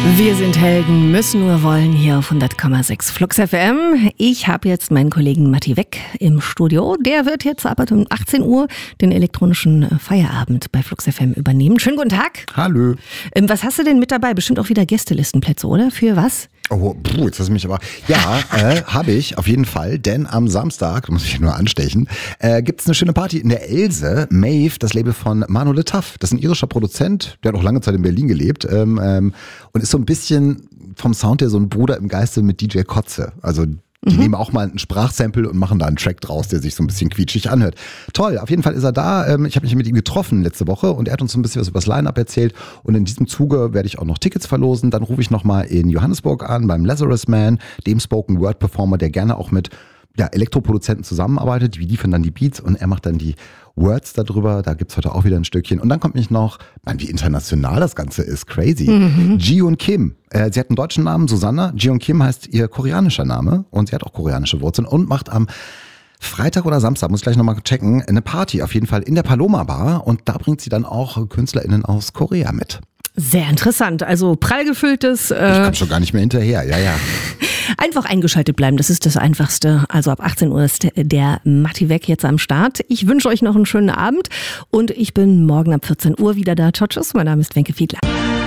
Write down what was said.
Wir sind Helden, müssen nur wollen, hier auf 100,6 Flux FM. Ich habe jetzt meinen Kollegen Matti Weck im Studio. Der wird jetzt ab um 18 Uhr den elektronischen Feierabend bei Flux FM übernehmen. Schönen guten Tag. Hallo. Was hast du denn mit dabei? Bestimmt auch wieder Gästelistenplätze, oder? Für was? Oh, jetzt hast du mich aber... Ja, habe ich auf jeden Fall, denn am Samstag, da muss ich nur anstechen, gibt's eine schöne Party in der Else. Maeve, das Label von Mano Le Taf. Das ist ein irischer Produzent, der hat auch lange Zeit in Berlin gelebt und ist so ein bisschen vom Sound her so ein Bruder im Geiste mit DJ Kotze. Also die nehmen auch mal ein Sprachsample und machen da einen Track draus, der sich so ein bisschen quietschig anhört. Toll, auf jeden Fall ist er da. Ich habe mich mit ihm getroffen letzte Woche und er hat uns so ein bisschen was über das Line-Up erzählt. Und in diesem Zuge werde ich auch noch Tickets verlosen. Dann rufe ich nochmal in Johannesburg an beim Lazarus Man, dem Spoken-Word-Performer, der gerne auch mit Elektroproduzenten zusammenarbeitet. Wir liefern dann die Beats und er macht dann die Words darüber. Da gibt's heute auch wieder ein Stückchen. Und dann kommt mich noch, wie international das Ganze ist, crazy. Jihoon Kim. Sie hat einen deutschen Namen, Susanna. Jihoon Kim heißt ihr koreanischer Name und sie hat auch koreanische Wurzeln und macht am Freitag oder Samstag, muss ich gleich nochmal checken, eine Party auf jeden Fall in der Paloma Bar und da bringt sie dann auch KünstlerInnen aus Korea mit. Sehr interessant, also prall gefülltes... Ich komme schon gar nicht mehr hinterher, ja. Einfach eingeschaltet bleiben, das ist das Einfachste. Also ab 18 Uhr ist der Matti Weck jetzt am Start. Ich wünsche euch noch einen schönen Abend und ich bin morgen ab 14 Uhr wieder da. Ciao, tschüss, mein Name ist Wenke Fiedler.